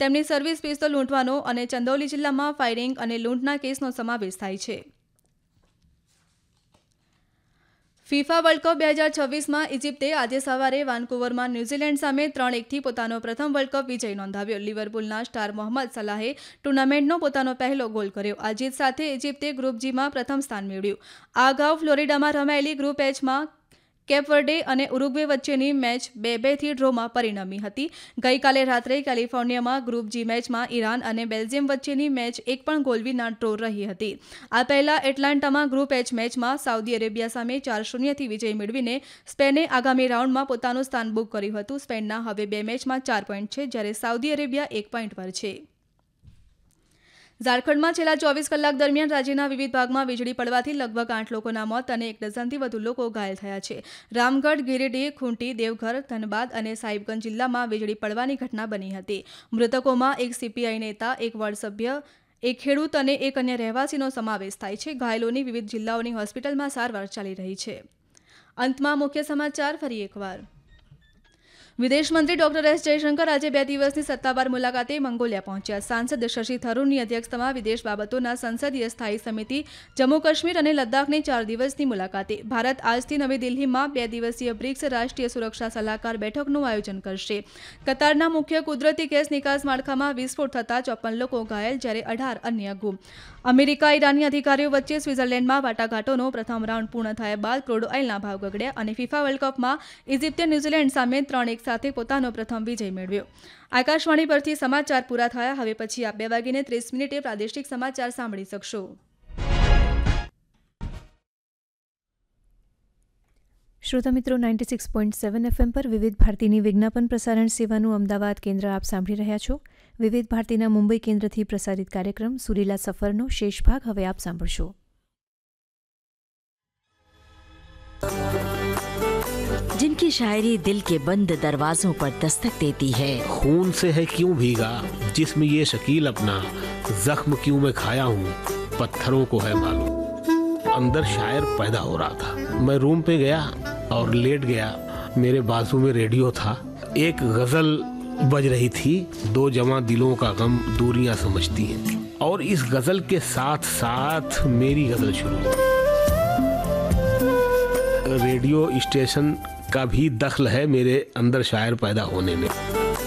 તેમની service pistol લૂંટવાનો અને ચંદૌલી જિલ્લામાં ફાયરિંગ અને લૂંટના કેસનો સમાવેશ થાય છે. ફિફા વર્લ્ડ કપ 2026માં ઇજિપ્તે આજે સવારે વાનકુવરમાં ન્યૂઝીલેન્ડ સામે 3-1થી પોતાનો પ્રથમ વર્લ્ડ કપ વિજય નોંધાવ્યો. લિવરપૂલના સ્ટાર મોહમ્મદ સલાહે ટૂર્નામેન્ટનો પોતાનો પહેલો ગોલ કર્યો. આ જીત સાથે ઇજિપ્તે ગ્રુપ જીમાં પ્રથમ સ્થાન મેળવ્યું. આ અગાઉ ફ્લોરિડામાં રમાયેલી ગ્રુપ એચમાં કેપ વર્ડે અને ઉરુગ્વે વચ્ચેની મેચ 2-2થી ડ્રોમાં પરિણમી હતી. ગઈકાલે રાત્રે કેલિફોર્નિયામાં ગ્રુપ જી મેચમાં ઈરાન અને બેલ્જિયમ વચ્ચેની મેચ એક પણ ગોલ વિના ડ્રો રહી હતી. આ પહેલા એટલાન્ટામાં ગ્રુપ એચ મેચમાં સાઉદી અરેબિયા સામે 4-0થી વિજય મેળવીને સ્પેને આગામી રાઉન્ડમાં પોતાનું સ્થાન બુક કર્યું હતું. સ્પેનના હવે 2 મેચમાં 4 પોઈન્ટ છે, જ્યારે સાઉદી અરેબિયા 1 પોઈન્ટ પર છે. ઝારખંડમાં છેલ્લા 24 કલાક દરમિયાન રાજ્યના વિવિધ ભાગમાં વીજળી પડવાથી લગભગ 8 લોકોના મોત અને 1 ડઝનથી વધુ લોકો ઘાયલ થયા છે. રામગઢ, ગિરિડીહ, ખૂંટી, દેવઘર, ધનબાદ અને સાહિબગંજ જિલ્લામાં વીજળી પડવાની ઘટના બની હતી. મૃતકોમાં એક સીપીઆઈ નેતા, એક વોર્ડ સભ્ય, એક ખેડૂત અને એક અન્ય રહેવાસીનો સમાવેશ થાય છે. ઘાયલોની વિવિધ જિલ્લાઓની હોસ્પિટલમાં સારવાર ચાલી રહી છે. અંતમાં મુખ્ય સમાચાર ફરી એકવાર. વિદેશ મંત્રી ડોક્ટર એસ જયશંકર આજે 2 દિવસની સત્તાવાર મુલાકાતે મંગોલિયા પહોંચ્યા. સાંસદ શશી થરૂરની અધ્યક્ષતામાં વિદેશ બાબતોના સંસદીય સ્થાયી સમિતિ જમ્મુ કાશ્મીર અને લદ્દાખની 4 દિવસની મુલાકાતે. ભારત આજથી નવી દિલ્હીમાં 2 દિવસીય બ્રિક્સ રાષ્ટ્રીય સુરક્ષા સલાહકાર બેઠકનું આયોજન કરશે. કતારના મુખ્ય કુદરતી ગેસ નિકાસ માળખામાં વિસ્ફોટ થતાં 54 લોકો ઘાયલ, જ્યારે 18 અન્ય ગુમ. અમેરિકા ઈરાની અધિકારીઓ વચ્ચે સ્વિટ્ઝરલેન્ડમાં વાટાઘાટોનો પ્રથમ રાઉન્ડ પૂર્ણ થયા બાદ ક્રૂડ ઓઇલના ભાવ ગગડ્યા અને ફિફા વર્લ્ડ કપમાં ઇજિપ્તે ન્યૂઝીલેન્ડ સામે 3-1 સાથે પોતાનો પ્રથમ વિજય મેળવ્યો. આકાશવાણી પરથી સમાચાર પૂરા થયા. હવે પછી આપ 2:30 પ્રાદેશિક સમાચાર સાંભળી શકશો. શ્રોતા મિત્રો, 96.7 FM પર વિવિધ ભારતીની વિજ્ઞાપન પ્રસારણ સેવાનું અમદાવાદ કેન્દ્ર આપ સાંભળી રહ્યા છો. વિવિધ ભારતીના મુંબઈ કેન્દ્રથી પ્રસારિત કાર્યક્રમ સુરીલા સફરનો શેષ ભાગ હવે આપ સાંભળશો. जिनकी शायरी दिल के बंद दरवाजों पर दस्तक देती है. खून से है क्यों भीगा जिस्म ये शकील अपना, जख्म क्यों मैं खाया हूँ पत्थरों को है मालूम. अंदर शायर पैदा हो रहा था. मैं रूम पे गया और लेट गया. मेरे बाजू में रेडियो था. एक गजल बज रही थी. 2 जवां दिलों का गम दूरियां समझती हैं. और इस गजल के साथ साथ मेरी गजल शुरू. रेडियो स्टेशन का भी दखल है मेरे अंदर शायर पैदा होने में.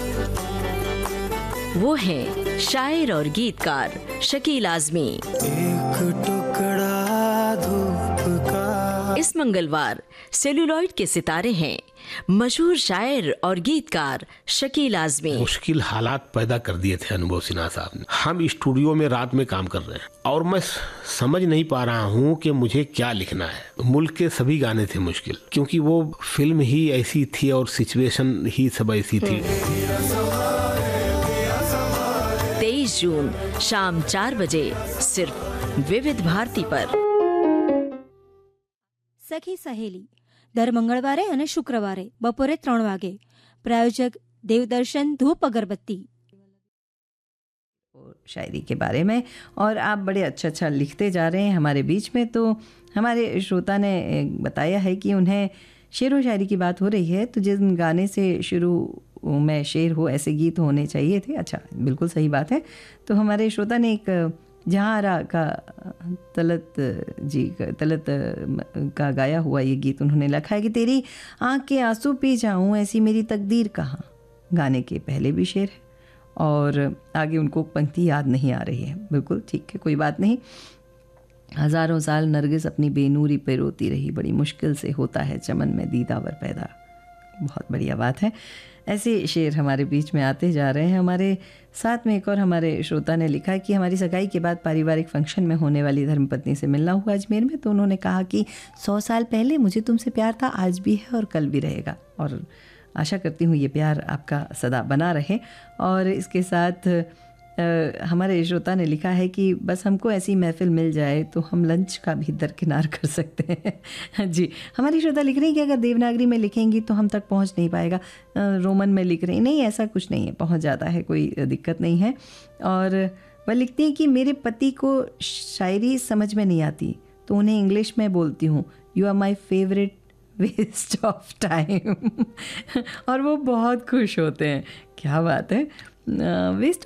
वो है शायर और गीतकार शकील आजमी. एक टुकड़ा धूप का. इस मंगलवार सेलुलॉइड के सितारे हैं मशहूर शायर और गीतकार शकील आजमी. मुश्किल हालात पैदा कर दिए थे अनुभव सिन्हा साहब ने. हम स्टूडियो में रात में काम कर रहे हैं और मैं समझ नहीं पा रहा हूँ कि मुझे क्या लिखना है. मुल्क के सभी गाने थे मुश्किल, क्योंकि वो फिल्म ही ऐसी थी और सिचुएशन ही सब ऐसी थी. 23 जून शाम 4 बजे सिर्फ विविध भारती पर. સખી સહેલી દર મંગળવારે અને શુક્રવારે બપોરે 3 વાગે. प्रायोजक देवदर्शन धूप अगरबत्ती. शायरी के बारे में और आप बड़े अच्छा लिखते जा रहे हैं हमारे बीच में. तो हमारे श्रोता ने बताया है कि उन्हें शेर व शायरी की बात हो रही है, तो जिस गाने से शुरू में शेर हो ऐसे गीत होने चाहिए थे. अच्छा, बिल्कुल सही बात है. तो हमारे श्रोता ने एक जहारा का तलत का गाया हुआ ये गीत उन्होंने लिखा है कि तेरी आँख के आंसू पी जाऊँ ऐसी मेरी तकदीर कहाँ. गाने के पहले भी शेर है और आगे उनको पंक्ति याद नहीं आ रही है. बिल्कुल ठीक है, कोई बात नहीं. हज़ारों साल नरगिस अपनी बेनूरी पे रोती रही, बड़ी मुश्किल से होता है चमन में दीदावर पैदा. बहुत बढ़िया बात है. ऐसे शेर हमारे बीच में आते जा रहे हैं. हमारे साथ में एक और हमारे श्रोता ने लिखा है कि हमारी सगाई के बाद पारिवारिक फंक्शन में होने वाली धर्मपत्नी से मिलना हुआ अजमेर में. तो उन्होंने कहा कि 100 साल पहले मुझे तुमसे प्यार था, आज भी है और कल भी रहेगा. और आशा करती हूँ ये प्यार आपका सदा बना रहे. और इसके साथ हमारे श्रोता ने लिखा है कि बस हमको ऐसी महफिल मिल जाए तो हम लंच का भी दरकिनार कर सकते हैं. जी, हमारी श्रोता लिख रही है कि अगर देवनागरी में लिखेंगी तो हम तक पहुंच नहीं पाएगा. रोमन में लिख रही, नहीं ऐसा कुछ नहीं है, पहुंच जाता है, कोई दिक्कत नहीं है. और वह लिखती हैं कि मेरे पति को शायरी समझ में नहीं आती तो उन्हें इंग्लिश में बोलती हूँ, you are my favourite waste of time. और वो बहुत खुश होते हैं. क्या बात है. वेस्ट